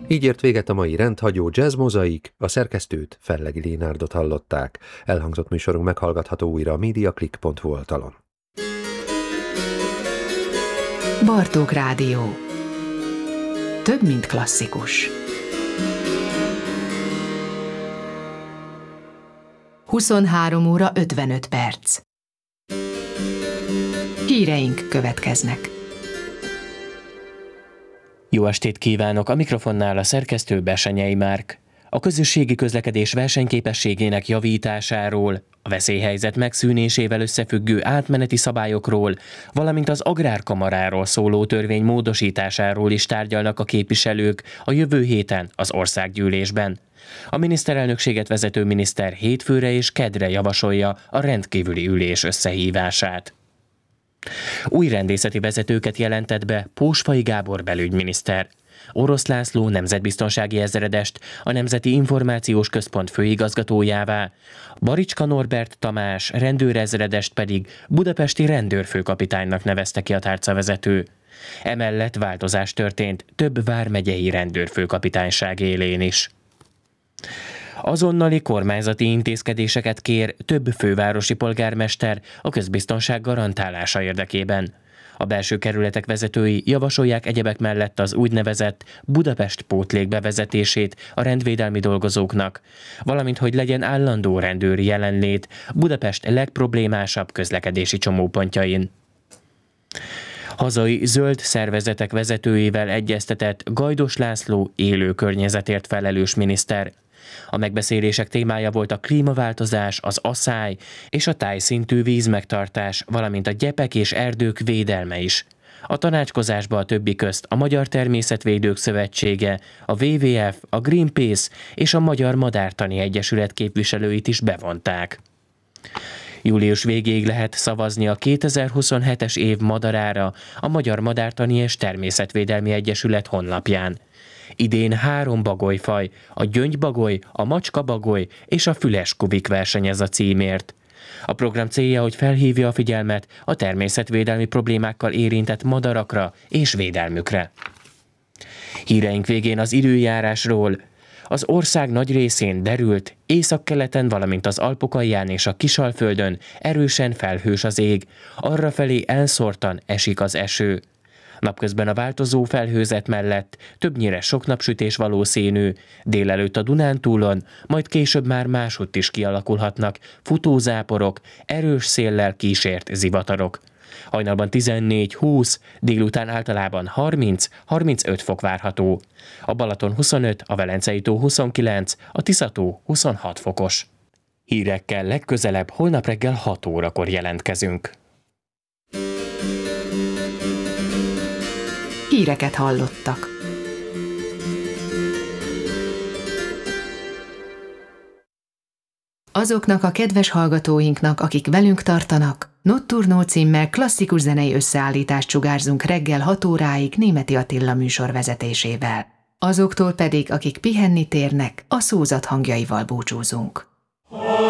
Így ért véget a mai rendhagyó Jazz Mozaik, a szerkesztőt, Fellegi Lénárdot hallották. Elhangzott műsorunk meghallgatható újra a mediaclick.hu oldalon. Bartók Rádió. Több, mint klasszikus. 23 óra 55 perc. Híreink következnek. Jó estét kívánok! A mikrofonnál a szerkesztő Besenyei Márk. A közösségi közlekedés versenyképességének javításáról, a veszélyhelyzet megszűnésével összefüggő átmeneti szabályokról, valamint az Agrárkamaráról szóló törvény módosításáról is tárgyalnak a képviselők a jövő héten az országgyűlésben. A miniszterelnökséget vezető miniszter hétfőre és keddre javasolja a rendkívüli ülés összehívását. Új rendészeti vezetőket jelentett be Pósfai Gábor belügyminiszter. Orosz László nemzetbiztonsági ezredest a Nemzeti Információs Központ főigazgatójává, Baricska Norbert Tamás rendőrezredest pedig budapesti rendőrfőkapitánynak nevezte ki a tárcavezető. Emellett változás történt több vármegyei rendőrfőkapitányság élén is. Azonnali kormányzati intézkedéseket kér több fővárosi polgármester a közbiztonság garantálása érdekében. A belső kerületek vezetői javasolják egyebek mellett az úgynevezett Budapest pótlék bevezetését a rendvédelmi dolgozóknak, valamint hogy legyen állandó rendőri jelenlét Budapest legproblémásabb közlekedési csomópontjain. Hazai zöld szervezetek vezetőivel egyeztetett Gajdos László élő környezetért felelős miniszter. A megbeszélések témája volt a klímaváltozás, az aszály és a tájszintű vízmegtartás, valamint a gyepek és erdők védelme is. A tanácskozásba a többi közt a Magyar Természetvédők Szövetsége, a WWF, a Greenpeace és a Magyar Madártani Egyesület képviselőit is bevonták. Július végéig lehet szavazni a 2027-es év madarára a Magyar Madártani és Természetvédelmi Egyesület honlapján. Idén 3 bagolyfaj, a gyöngybagoly, a macskabagoly és a füleskubik versenyez a címért. A program célja, hogy felhívja a figyelmet a természetvédelmi problémákkal érintett madarakra és védelmükre. Híreink végén az időjárásról. Az ország nagy részén derült, északkeleten, valamint az Alpokalján és a Kisalföldön erősen felhős az ég, arrafelé elszórtan esik az eső. Napközben a változó felhőzet mellett többnyire sok napsütés valószínű, délelőtt a Dunántúlon, majd később már másutt is kialakulhatnak futózáporok, erős széllel kísért zivatarok. Hajnalban 14-20, délután általában 30-35 fok várható. A Balaton 25, a Velencei tó 29, a Tisza-tó 26 fokos. Hírekkel legközelebb holnap reggel 6 órakor jelentkezünk. Híreket hallottak. Azoknak a kedves hallgatóinknak, akik velünk tartanak, Nocturno címmel klasszikus zenei összeállítást sugárzunk reggel 6 óráig Németi Attila műsor vezetésével. Azoktól pedig, akik pihenni térnek, a szózat hangjaival búcsúzunk.